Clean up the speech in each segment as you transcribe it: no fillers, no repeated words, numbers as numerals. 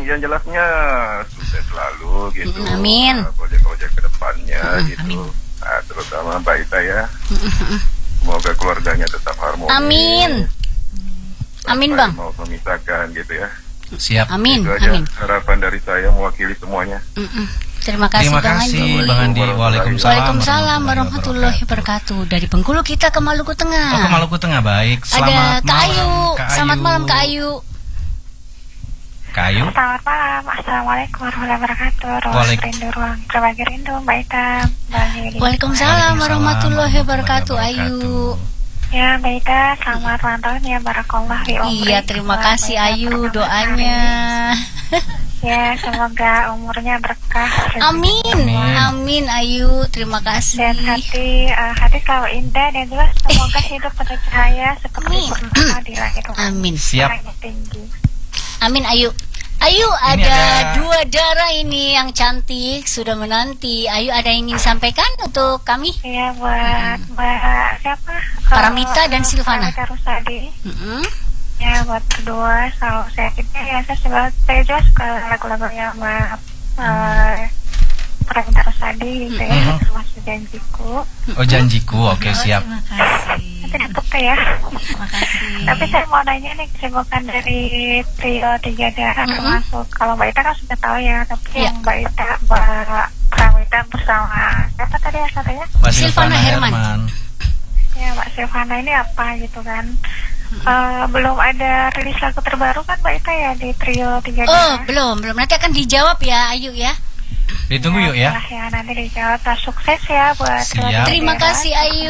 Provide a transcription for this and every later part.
yang jelasnya sukses selalu gitu. Amin. Proyek-proyek kedepannya gitu. Amin. Nah, terutama Mbak Ita ya. Semoga keluarganya tetap harmonis. Amin. Amin Bang. Mau memisahkan gitu ya. Siap. Amin. Itu aja Amin. harapan dari saya mewakili semuanya. Terima kasih Bang Andi. Bang Andi. Waalaikumsalam. Waalaikumsalam warahmatullahi wabarakatuh. Dari Bengkulu kita ke Maluku Tengah. Oh, ke Maluku Tengah, baik. Ada Selamat Kak Ayu. malam, Kak Ayu. Selamat malam Kak Ayu. Kak Ayu. Selamat malam, assalamualaikum warahmatullahi wabarakatuh. Ruang rindu, ruang berbagi rindu, Mbak Ita, Mbak Yuli. Waalaikumsalam warahmatullahi wabarakatuh. Ayu. Ya, Mbak Ita, selamat ulang tahun ya, barakallah fi umri. Iya, terima kasih Ayu doanya. Ya, semoga umurnya berkah. Amin. Amin Ayu, terima kasih. Dan hati selalu indah dan juga semoga hidup penuh cahaya seperti purnama di langit. Amin. Siap. Tinggi. Amin Ayu. Ayu, ada dua darah ini yang cantik sudah menanti. Ayu, ada yang ingin sampaikan untuk kami? Iya, buat Mbak siapa? Paramita dan Silvana. Paramita Rusadi. Ya, buat kedua selalu sehatnya ya. Saya juga suka lagu-lagunya Mbak Paramita Rusadi gitu ya, termasuk Janjiku. Oh, Janjiku, oke, siap. Terima kasih. Nanti dapet ya. Terima kasih. Tapi saya mau nanya nih, kesibukan dari trio Tiga Darah termasuk, kalau Mbak Ita kan sudah tahu ya, tapi yang Mbak Ita, Mbak Pramita bersama siapa tadi ya katanya? Silvana Herman. Ya, Mbak Silvana ini apa gitu kan? Belum ada rilis lagu terbaru kan Mbak Ita ya di trio Tiga Darah? Oh, belum. Nanti akan dijawab ya Ayu ya. Ditunggu yuk ya. Ya, nanti dijawab. Sukses ya buat Terima kasih Ayu.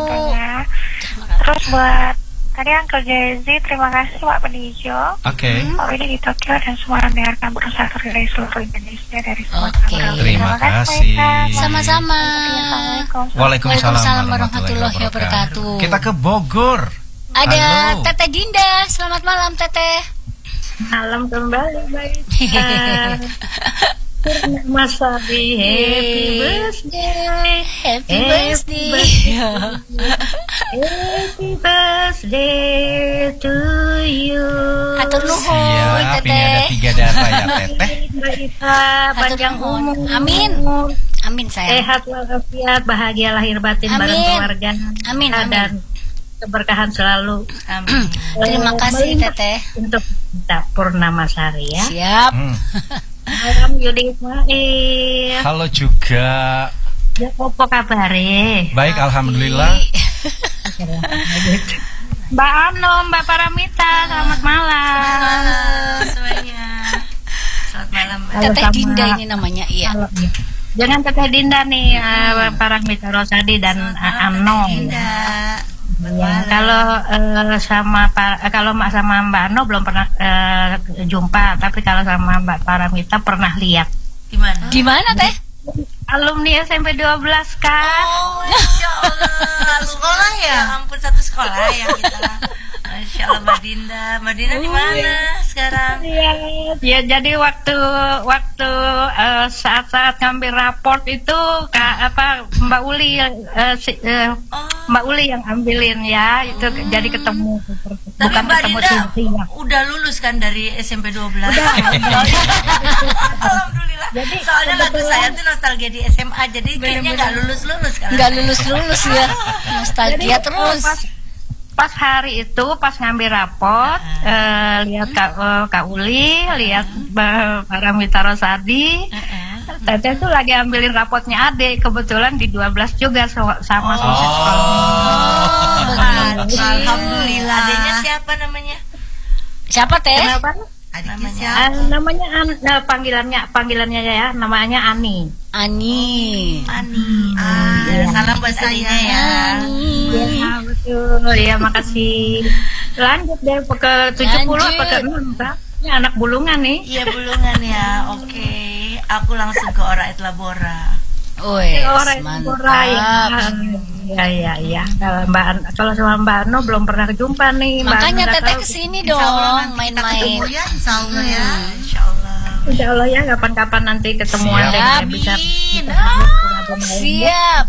Terus buat tadi Uncle Jazzy, terima kasih Pak Penijo. Oke. Pak Widi di Tokyo dan semua yang mendengarkan berusaha dari seluruh Indonesia dari semua. Terima kasih. Sama-sama. Waalaikumsalam warahmatullahi wabarakatuh. Kita ke Bogor. Ada Teteh Dinda. Selamat malam Teteh. Malam kembali Mbak Ita. Purnama Sari, happy birthday. Happy birthday. Happy birthday to you. Hatur nuhun Siap, Teteh. ini ada Tiga Darah ya Teteh. Mbak Ita, panjang umur. Amin. Amin sayang. Sehat walafiat, bahagia lahir batin bareng keluarga. Amin. Dan keberkahan selalu. Amin. Terima kasih Teteh. Untuk kita Purnama Sari ya. Siap. Malam Yudi Ismail. Halo juga. Ya, apa kabare? Baik, alhamdulillah. Mbak Ano, Mbak Paramita, selamat malam. Semuanya. Selamat malam. Halo, Teteh sama- Dinda ini namanya, iya. Jangan Teteh Dinda nih, Paramita Rosadi dan Ano. Ya, kalau kalau Mbak sama Mbak Ano belum pernah jumpa, tapi kalau sama Mbak Paramita pernah lihat. Di mana Teh? Alumni SMP 12 kan? Oh, Masya Allah. Sekolah ya? Ampun, satu sekolah ya kita. Masya Allah, Mbak Dinda. Mbak Dinda di mana sekarang? Ya, jadi waktu saat-saat ngambil raport itu Mbak Uli Mbak Uli yang ambilin ya, itu jadi ketemu. Tapi Bukan Mbak ketemu Dinda Sintia. udah lulus kan dari SMP 12? Alhamdulillah. Soalnya lagu saya tuh nostalgia di SMA, jadi kayaknya nggak lulus-lulus kan? Nggak lulus-lulus ya. Nostalgia Jadi, terus. Pas hari itu, pas ngambil raport, lihat Kak Uli, lihat Paramita Rosadi, Teteh tuh lagi ambilin rapotnya adik, kebetulan di 12 juga sama sekolah. Alhamdulillah. Adanya siapa namanya? Siapa Teh? Kenapa? Namanya Namanya panggilannya ya, namanya Ani. Ani. Salam buat saya ya. Ya, betul. Ya, makasih. Lanjut deh ke 70 apa ke 6, Pak? Ini anak bulungan nih. Iya, bulungan ya. Oke. Aku langsung ke Ora et Labora. Orang mantap. Ya. Kalau sama Mbak Ano belum pernah jumpa nih. Makanya Teteh kesini dong, main-main. Insya Allah ya. Insya Allah. Insya Allah ya, kapan-kapan nanti ketemuan dan bisa. Siap.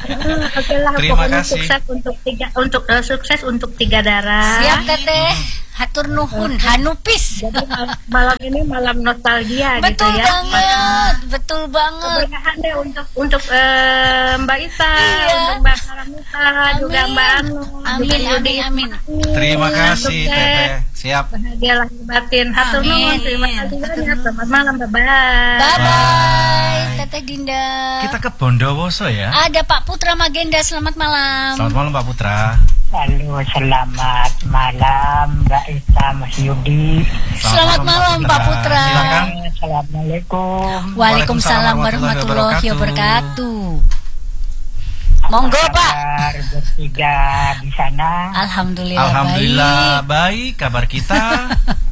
Oke lah, Terima pokoknya kasih. sukses untuk tiga darah. Siap Teteh. hatur nuhun, hanupis. Jadi malam ini malam nostalgia gitu Betul ya. banget, betul banget. Keberkahan deh untuk Mbak Ita, untuk Mbak Saramita, juga Mbak Anu. Amin, amin, amin. Terima kasih Teteh. Siap. Bahagia lahir batin. Hatur Amin. nuhun, terima kasih banyak. Selamat malam, bye-bye. Bye-bye, Teteh Dinda. Kita ke Bondowoso ya. Ada Pak Putra Magenda, selamat malam. Selamat malam Pak Putra. Halo, selamat malam Mbak Ita, Mas Yudi. Selamat malam Pak Putra. Silakan. Assalamualaikum. Waalaikumsalam warahmatullahi wabarakatuh. Monggo Pak. Kabar bertiga di sana. Alhamdulillah, baik kabar kita.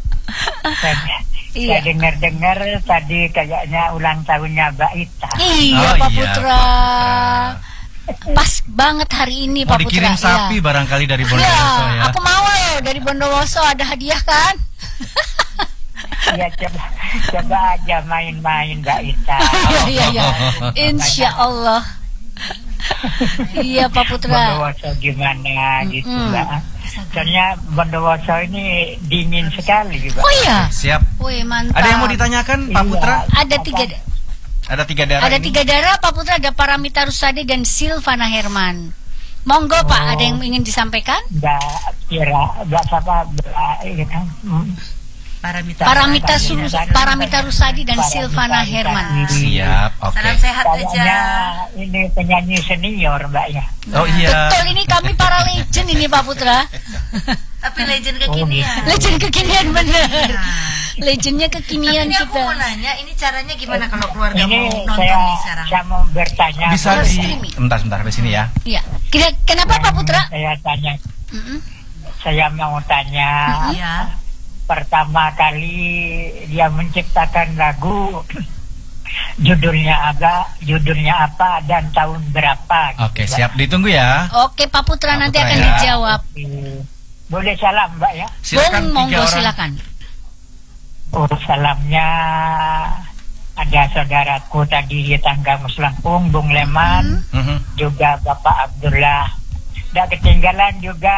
Saya dengar-dengar tadi kayaknya ulang tahunnya Mbak Ita. Iya Pak Putra. Pas banget hari ini Mau Pak Putra. dikirim sapi barangkali dari Bondowoso ya. Aku mau loh dari Bondowoso, ada hadiah kan? Iya, coba aja main-main Mbak Ita. Iya. Insya Allah. Iya Pak Putra. Bondowoso gimana gitu Mbak. Soalnya Bondowoso ini dingin sekali Mbak. Oh iya. Siap. Wih mantap. Ada yang mau ditanyakan Pak Putra? Ada tiga darah. Ada 3 darah Pak Putra, ada Paramita Rusadi dan Silvana Herman. Monggo Pak, ada yang ingin disampaikan? Mbak siapa? Paramita Rusadi dan Silvana Herman. Siap, oke. Salam sehat aja. Kayaknya ini penyanyi senior Mbak ya. Oh iya. Betul, ini kami para legend ini Pak Putra. Tapi legend kekinian. Legend kekinian bener. Legendnya kekinian Tapi aku kita. mau nanya, ini caranya gimana kalau keluarga mau Ini nonton nih sekarang? saya mau bertanya. Bisa Bentar di sini ya. Iya. Kenapa Pak Putra? Saya tanya. Saya mau tanya. Iya. Pertama kali dia menciptakan lagu, judulnya apa dan tahun berapa? Oke, siap, ditunggu ya. Oke Pak Putra, Pak nanti Putra akan ya. dijawab. Boleh salam Mbak ya? Silakan Monggo 3 orang. silakan. Oh, salamnya ada saudaraku tadi di Tangga Muslampung, Bung Leman, juga Bapak Abdullah. Dan ketinggalan juga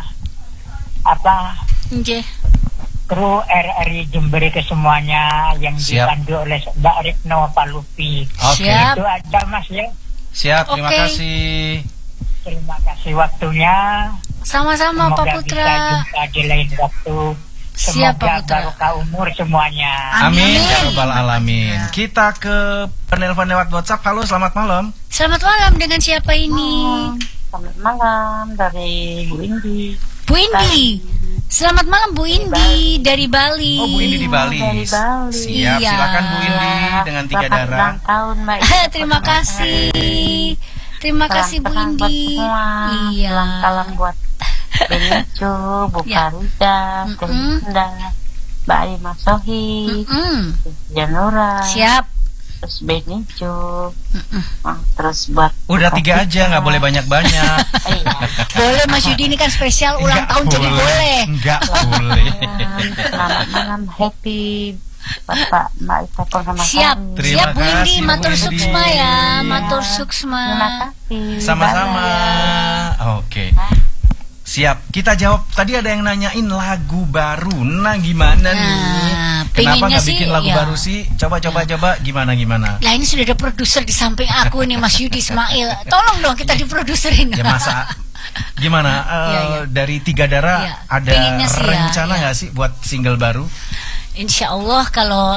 kru RRI Jember ke semuanya yang dipandu oleh Mbak Retno Palupi. Oke. Siap. Itu aja Mas ya. Siap, terima Oke. kasih. Terima kasih waktunya. Sama-sama Pak Semoga Putra. bisa jumpa di lain waktu. Siap, Pak Semoga Putra. barokah umur semuanya. Amin ya rabbal alamin. Kita ke penelpon lewat WhatsApp. Halo, selamat malam. Selamat malam, dengan siapa ini? Selamat malam dari Bu Indi. Bu Indi. Selamat malam Bu Indi dari Bali. Oh, Bu Indi di Bali. Dari Bali. Siap, Iya. silakan Bu Indi dengan 3 Selamat darah. ulang tahun Mbak Ita. Terima kasih. Terima kasih Bu Salam Indi. buat Iya. semua. Salam buat Benico, Bu Ya. Farida, Bu Linda, Mbak Aima Sohi, Janura. Siap. Terus Benico. Terus buat Udah 3 aja, nggak boleh banyak-banyak. Boleh Mas Yudi, ini kan spesial ulang tahun jadi boleh. Enggak boleh. Selamat malam, happy Bapak Mbak Ita Purnama. Siap. Terima Siap Bu Indi, kasih, matur Bu Indi. suksma ya, matur suksma. Terima kasih. Sama-sama. Oke. Siap. Kita jawab. Tadi ada yang nanyain lagu baru. Nah, gimana nih? Kenapa pengennya nggak sih, bikin lagu ya. baru sih? Coba gimana? Lah ini sudah ada produser di samping aku nih, Mas Yudi Ismail. Tolong dong kita diproduserin. Ya masa gimana? Dari 3 darah Iya. ada Pengennya sih ya, rencana iya. nggak sih buat single baru? Insya Allah kalau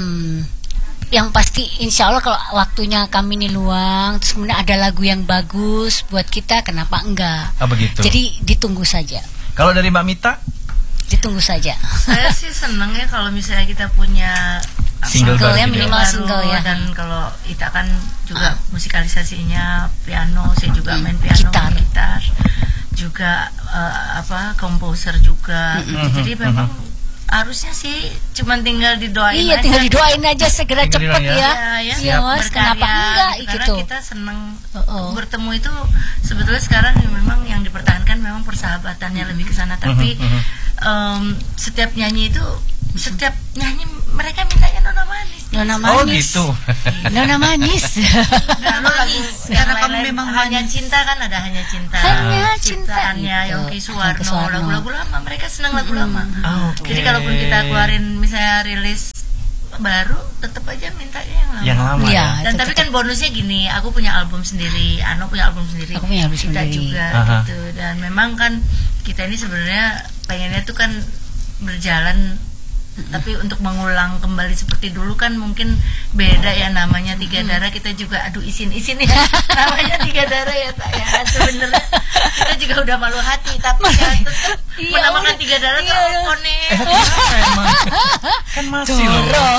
yang pasti insya Allah kalau waktunya kami ini luang, terus kemudian ada lagu yang bagus buat kita, kenapa enggak? Oh, begitu. Jadi ditunggu saja. Kalau dari Mbak Mita? Ditunggu saja. Saya sih seneng ya kalau misalnya kita punya Single baru ya, gitu. minimal single ya. Dan kalau Ita kan juga musikalisasinya piano, saya juga main piano, gitar, juga komposer juga. Jadi memang harusnya sih cuman tinggal didoain Iya, aja. tinggal didoain aja segera Tinggal cepet didoain ya. Ya, Iya, Mas, kenapa enggak karena gitu. kita seneng bertemu itu sebetulnya sekarang memang yang dipertahankan memang persahabatannya lebih ke sana, tapi setiap nyanyi itu setiap nyanyi mereka mintanya Nona Manis. Nona Manis. Oh gitu. Nona Manis. Karena kamu memang hanya cinta kan, ada hanya cinta. Hanya cinta. Ciptaannya Yongki Suwarno, lagu-lagu lama. Mereka senang lagu lama. Okay. Jadi kalaupun kita keluarin misalnya rilis baru, tetap aja mintanya yang lama. Ya, Dan tapi kan bonusnya gini, aku punya album sendiri, Ano punya album sendiri, aku punya album kita sendiri juga gitu. Dan memang kan kita ini sebenarnya pengennya tuh kan berjalan, tapi untuk mengulang kembali seperti dulu kan mungkin beda ya, namanya Tiga Darah. Kita juga aduh isin ya namanya Tiga Darah ya tak ya, sebenarnya kita juga udah malu hati, tapi ya tetap menamakan Tiga Darah tuh konek. Emang kan masih loh.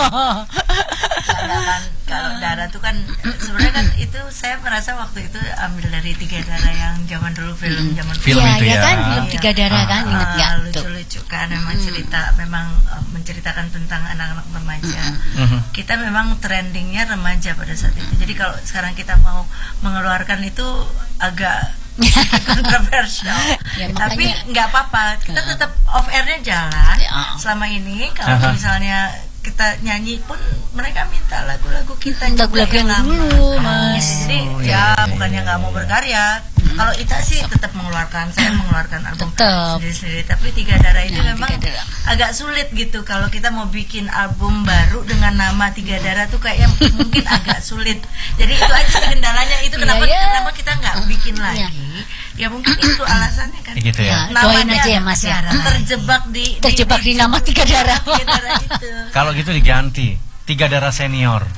Kan kalau darah tuh kan sebenarnya kan itu saya merasa waktu itu ambil dari Tiga Darah yang zaman dulu film Iya itu ya. kan, film Tiga Darah kan, inget nggak? Lucu-lucu kan, memang cerita, memang menceritakan tentang anak-anak remaja. Kita memang trendingnya remaja pada saat itu. Jadi kalau sekarang kita mau mengeluarkan itu agak kontroversial, Ya, tapi makanya- nggak apa-apa, kita tetap off airnya jalan. Selama ini kalau misalnya kita nyanyi pun mereka minta lagu-lagu kita Lagu-lagu juga yang lama. dulu, Mas. Jadi bukannya nggak mau berkarya. Kalau Ita sih tetap mengeluarkan, saya mengeluarkan album Tetap. sendiri-sendiri. Tapi Tiga Darah ini Nah, memang Tiga Darah. agak sulit gitu. Kalau kita mau bikin album baru dengan nama Tiga Darah tuh kayaknya mungkin agak sulit. Jadi itu aja sih kendalanya. Itu kenapa kenapa kita nggak bikin lagi? Ya mungkin itu alasannya kan. Gitu ya. Doain aja ya Mas ya. Terjebak di nama Tiga Darah. Tiga Darah itu. Kalau gitu diganti Tiga Darah Senior.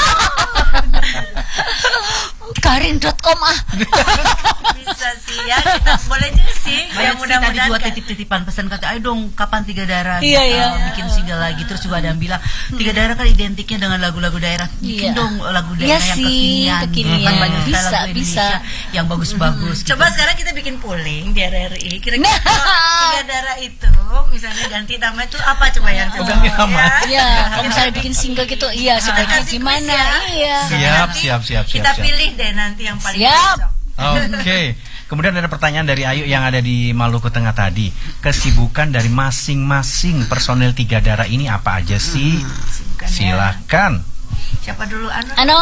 Karin.com Bisa sih ya, kita boleh juga sih. Banyak Ya, sih tadi mudah-mudahan juga kan. titip-titipan pesan, kata ayo dong kapan Tiga Darah Iya, kita iya. bikin single lagi. Terus juga ada yang bilang Tiga Darah kan identiknya dengan lagu-lagu daerah, bikin Iya. dong lagu Iya daerah yang sih, kekinian. Kan banyak sekali Bisa, lagu Indonesia yang bagus-bagus gitu. Coba sekarang kita bikin polling di RRI. Kira-kira kalau Tiga Darah itu misalnya ganti nama itu apa, coba yang coba ganti nama. Ya, kalau misalnya bikin single gitu, iya sebaiknya kasih gimana? quiz ya. Iya. Siap. Kita pilih deh nanti yang paling Siap. cocok. Oke. Kemudian ada pertanyaan dari Ayu yang ada di Maluku Tengah tadi. Kesibukan dari masing-masing personel Tiga Darah ini apa aja sih? Silakan. Siapa dulu? Ano?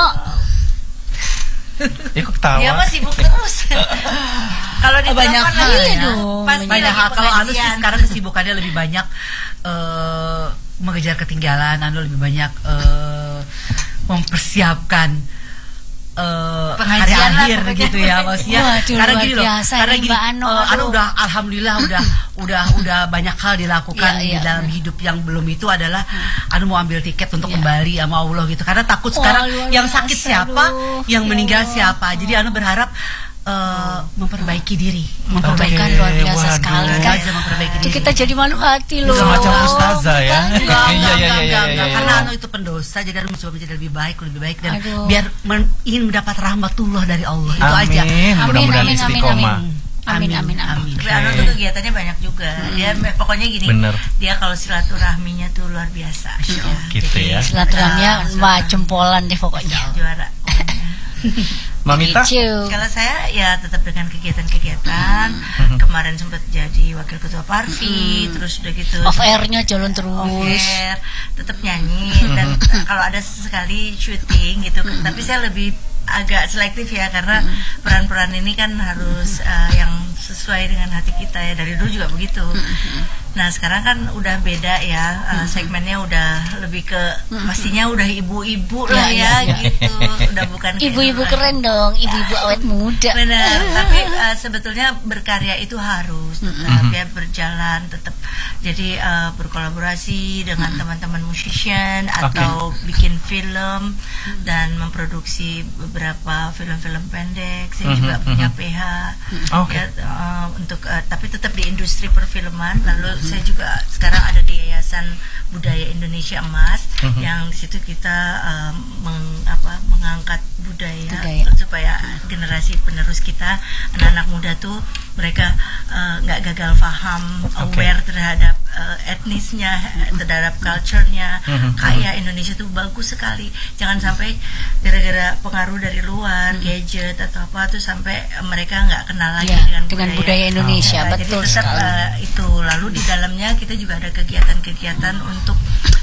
Kok ketawa? Dia mah sibuk terus. Kalau di banyak telepon hal lagi, ya. pasti Banyak lagi hal. Kalau Anu sih pengajian. sekarang kesibukannya lebih banyak mengejar ketinggalan. Anu lebih banyak mempersiapkan hari Pengajian lah akhir pokoknya. gitu ya maksudnya. Waduh, Karena luar gini loh, biasa karena nih, gini, Mbak Ano. Anu udah alhamdulillah udah banyak hal dilakukan Iya, iya. di dalam hidup. Yang belum itu adalah Anu mau ambil tiket untuk kembali sama Allah gitu. Karena takut sekarang luar yang biasa, sakit siapa, aduh. yang Ya meninggal Allah. siapa. Jadi Anu berharap memperbaiki diri, Perbaikan luar biasa waduh. sekali kan. aja memperbaiki Itu diri. kita jadi malu hati loh. Semacam ustazah ya. Enggak, Iya. karena Anu itu pendosa, jadi Anu mencoba menjadi lebih baik dan Aduh. biar ingin mendapat rahmatullah dari Allah. Itu Amin. aja. Mudah-mudahan Amin, amin, istiqomah. Amin. Tapi Anu tuh kegiatannya banyak juga. Dia pokoknya gini. Bener. Dia kalau silaturahminya tuh luar biasa. Gitu Jadi, ya. Silaturahminya wah jempolan deh pokoknya. juara. Mamita? Gitu. Kalau saya ya tetap dengan kegiatan-kegiatan. Kemarin sempat jadi wakil ketua Parvi, terus udah gitu. Off airnya jalan terus. Off air, tetap nyanyi dan kalau ada sesekali syuting gitu. Tapi saya lebih agak selektif ya, karena peran-peran ini kan harus yang sesuai dengan hati kita ya, dari dulu juga begitu. Nah sekarang kan udah beda ya, segmennya udah lebih ke pastinya udah ibu-ibu lah ya, gitu, udah bukan Ibu-ibu keren dong, ibu-ibu awet muda. benar. Tapi sebetulnya berkarya itu harus tetap ya berjalan tetap. Jadi berkolaborasi dengan teman-teman musician atau bikin film dan memproduksi beberapa film-film pendek. Saya juga punya PH ya, untuk tapi tetap di industri perfilman. Lalu saya juga sekarang ada di Yayasan Budaya Indonesia Emas yang di situ kita mengangkat budaya supaya generasi penerus kita, anak-anak muda tuh mereka nggak gagal paham, aware terhadap etnisnya, terhadap culture-nya. Kaya Indonesia tuh bagus sekali. Jangan sampai gara-gara pengaruh dari luar, gadget atau apa tuh sampai mereka nggak kenal lagi dengan budaya Indonesia. Jadi Betul tetap sekali. itu. Lalu di dalamnya kita juga ada kegiatan-kegiatan untuk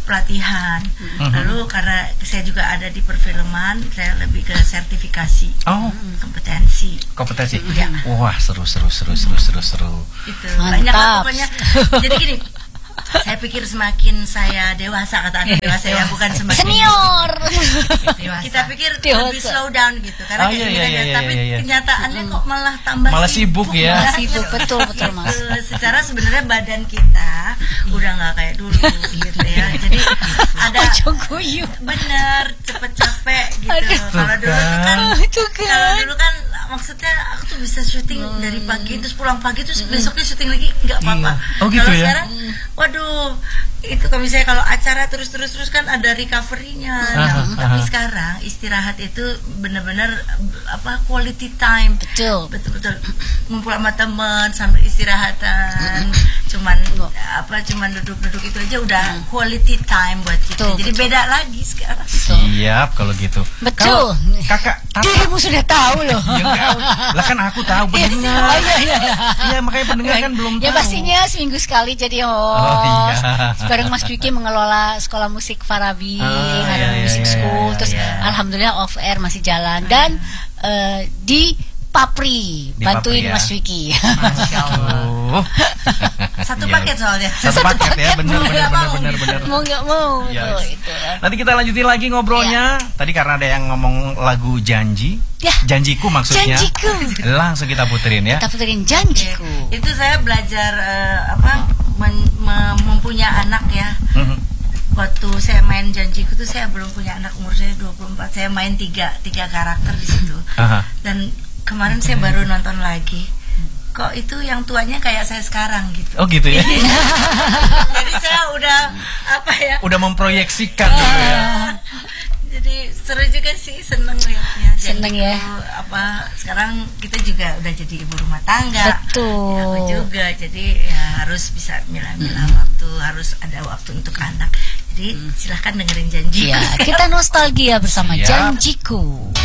pelatihan. Lalu karena saya juga ada di perfilman, saya lebih ke sertifikasi, kompetensi. Ya. Wah, seru. Itu banyak lah pokoknya. Jadi gini, saya pikir semakin saya dewasa, kata anak dewasa ya, bukan semakin senior. Kita pikir lebih slow down gitu, karena tapi kenyataannya kok malah tambah sibuk ya. Malah sibuk, betul Mas. Secara sebenarnya badan kita udah nggak kayak dulu gitu ya. Jadi ada bener cepet capek gitu. Kalau dulu kan maksudnya aku tuh bisa syuting dari pagi terus pulang pagi terus besoknya syuting lagi nggak apa-apa. Gitu kalau ya? Sekarang waduh, itu kalau misalnya kalau acara terus kan ada recovery-nya. Tapi sekarang istirahat itu benar-benar quality time. Betul. Ngumpul sama teman sambil istirahatan. Cuman duduk-duduk itu aja udah quality time buat kita. Jadi beda lagi sekarang. Siap kalau gitu. Betul. Kakak, dirimu sudah tahu loh. Lah kan aku tahu pendengar. Iya, makanya pendengar kan belum tahu. Ya pastinya seminggu sekali jadi host. Bareng Mas Dwiki mengelola sekolah musik Farabi, ada musik school, terus alhamdulillah off air masih jalan dan di Papri bantuin Mas Dwiki. Masya Allah. Satu paket soalnya. Satu paket ya, benar. Mau nggak mau. Nanti kita lanjutin lagi ngobrolnya. Tadi karena ada yang ngomong lagu Janji. Janjiku maksudnya. Janjiku. Langsung kita puterin ya. Kita puterin Janjiku. Itu saya belajar mempunyai anak ya. Waktu saya main Janjiku tuh saya belum punya anak, umur saya 24. Saya main tiga karakter di situ. Dan kemarin saya baru nonton lagi. Kok itu yang tuanya kayak saya sekarang gitu. Oh gitu ya. Jadi saya udah udah memproyeksikan gitu ya. Jadi seru juga sih, seneng lihatnya. Seneng ya. Sekarang kita juga udah jadi ibu rumah tangga. Betul. Aku juga, jadi ya harus bisa milah-milah waktu, harus ada waktu untuk anak. Jadi silahkan dengerin Janjiku. Kita nostalgia bersama Janjiku.